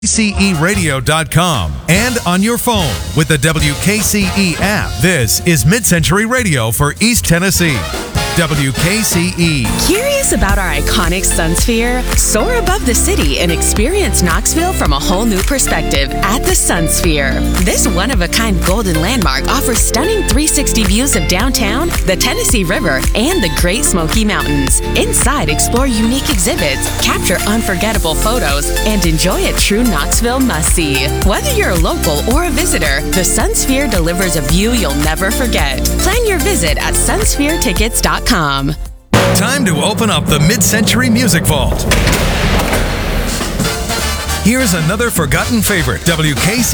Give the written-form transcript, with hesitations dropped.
WKCEradio.com and on your phone with the WKCE app. This is Mid-Century Radio for East Tennessee. WKCE. Curious about our iconic Sunsphere? Soar above the city and experience Knoxville from a whole new perspective at the Sunsphere. This one-of-a-kind golden landmark offers stunning 360 views of downtown, the Tennessee River, and the Great Smoky Mountains. Inside, explore unique exhibits, capture unforgettable photos, and enjoy a true Knoxville must-see. Whether you're a local or a visitor, the Sunsphere delivers a view you'll never forget. Plan your visit at sunspheretickets.com. Time to open up the Mid-Century Music Vault. Here's another forgotten favorite, WKC.